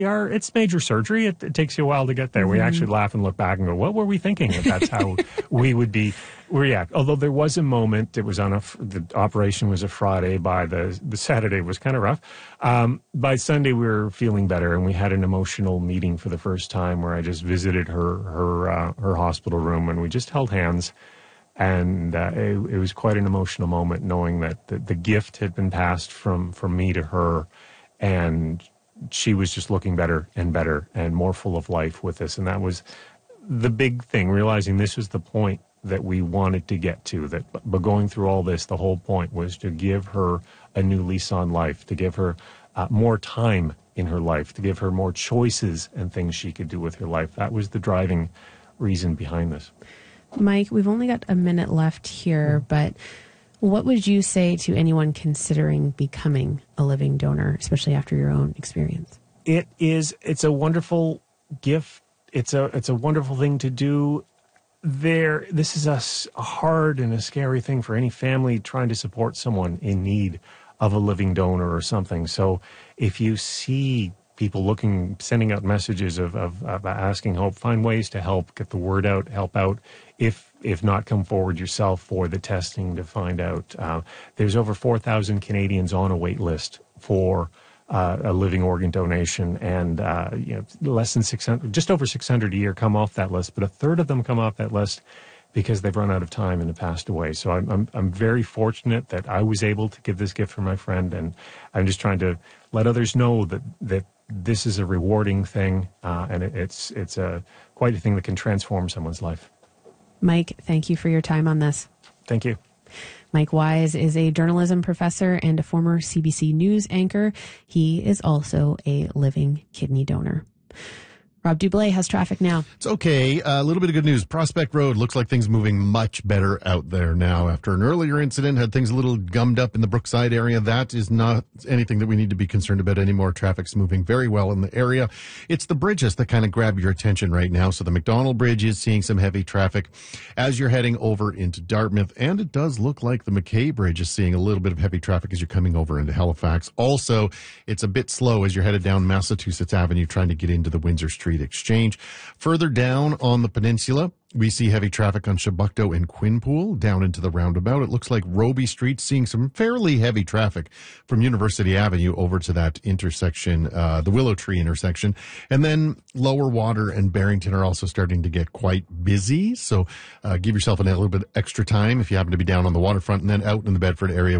it's major surgery. It takes you a while to get there. We actually laugh and look back and go, what were we thinking? If that's how we would react. Although there was a moment, it was the operation was a Friday. By the Saturday was kind of rough. By Sunday, we were feeling better, and we had an emotional meeting for the first time where I just visited her hospital room, and we just held hands. And it was quite an emotional moment, knowing that the gift had been passed from me to her, and she was just looking better and better and more full of life with this. And that was the big thing, realizing this was the point that we wanted to get to. But going through all this, the whole point was to give her a new lease on life, to give her more time in her life, to give her more choices and things she could do with her life. That was the driving reason behind this. Mike, we've only got a minute left here, but what would you say to anyone considering becoming a living donor, especially after your own experience? It's a wonderful gift. It's a wonderful thing to do. This is a hard and a scary thing for any family trying to support someone in need of a living donor or something. So if you see people sending out messages of asking hope, find ways to help, get the word out, help out. If not, come forward yourself for the testing to find out. There's over 4,000 Canadians on a wait list for a living organ donation, and less than 600, just over 600 a year come off that list, but a third of them come off that list because they've run out of time and have passed away. So I'm very fortunate that I was able to give this gift for my friend, and I'm just trying to let others know that this is a rewarding thing, and it's quite a thing that can transform someone's life. Mike, thank you for your time on this. Thank you. Mike Wise is a journalism professor and a former CBC News anchor. He is also a living kidney donor. Rob Dublé has traffic now. It's okay. A little bit of good news. Prospect Road looks like things moving much better out there now. After an earlier incident, had things a little gummed up in the Brookside area. That is not anything that we need to be concerned about anymore. Traffic's moving very well in the area. It's the bridges that kind of grab your attention right now. So the McDonald Bridge is seeing some heavy traffic as you're heading over into Dartmouth. And it does look like the McKay Bridge is seeing a little bit of heavy traffic as you're coming over into Halifax. Also, it's a bit slow as you're headed down Massachusetts Avenue trying to get into the Windsor Street Exchange. Further down on the peninsula, we see heavy traffic on Chebucto and Quinpool down into the roundabout. It looks like Roby Street seeing some fairly heavy traffic from University Avenue over to that intersection, the Willow Tree intersection. And then Lower Water and Barrington are also starting to get quite busy. So give yourself a little bit extra time if you happen to be down on the waterfront, and then out in the Bedford area.